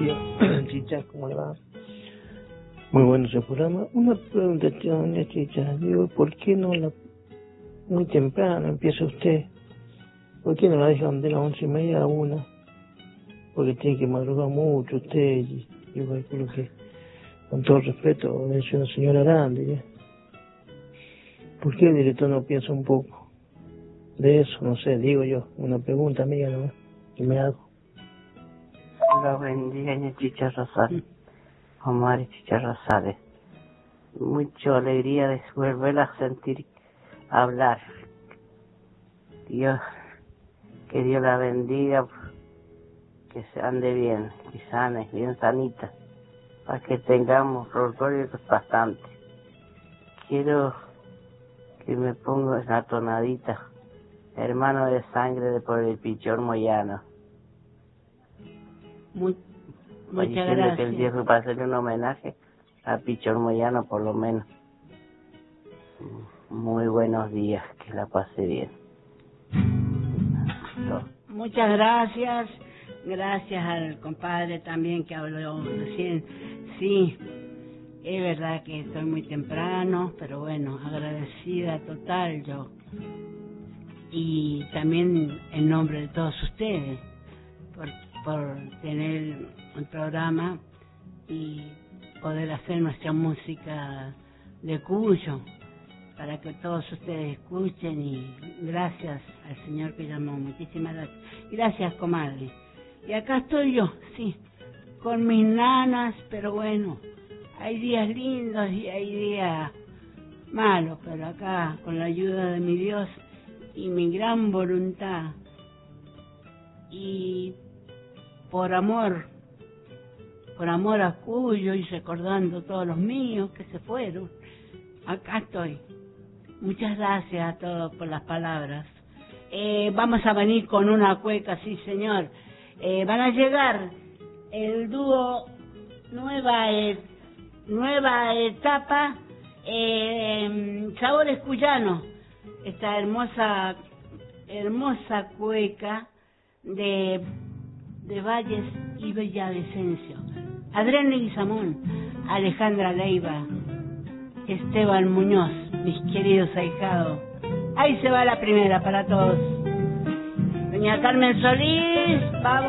días, Chicha, ¿cómo le va? Muy bueno ese programa. Una pregunta, doña Chicha, digo, ¿por qué no muy temprano empieza usted? ¿Por qué no la dejan de las 11:30 a 1? Porque tiene que madrugar mucho usted, y yo calculo que, con todo respeto, es una señora grande, ¿ya? ¿Por qué el director no piensa un poco de eso? No sé, digo yo, una pregunta amiga nomás, que me hago. Dios bendiga, doña Chicha Rosales. Omar Chicha Rosales. Mucha alegría de volver a sentir hablar. Dios, que Dios la bendiga, que se ande bien, que sane, bien sanita, para que tengamos orgullo bastante. Quiero que me ponga una tonadita, hermano de sangre de por el Pichón Moyano. Muchas gracias. Que el viejo para hacerle un homenaje a Pichón Moyano, por lo menos. Muy buenos días, que la pase bien. Muchas gracias. Gracias al compadre también que habló recién. Sí, es verdad que estoy muy temprano, pero bueno, agradecida total yo. Y también en nombre de todos ustedes por tener un programa y poder hacer nuestra música de Cuyo, para que todos ustedes escuchen, y gracias al señor que llamó, muchísimas gracias. Gracias, comadre. Y acá estoy yo, sí, con mis nanas, pero bueno, hay días lindos y hay días malos, pero acá, con la ayuda de mi Dios y mi gran voluntad, y por amor a Cuyo, y recordando todos los míos que se fueron, acá estoy. Muchas gracias a todos por las palabras. Vamos a venir con una cueca, sí señor. Van a llegar el dúo nueva etapa, Sabores Cuyanos, esta hermosa cueca de Valles y Villavicencio. Adriana Guizamón, Alejandra Leiva, Esteban Muñoz, mis queridos ahijados. Ahí se va la primera para todos. Doña Carmen Solís, vamos.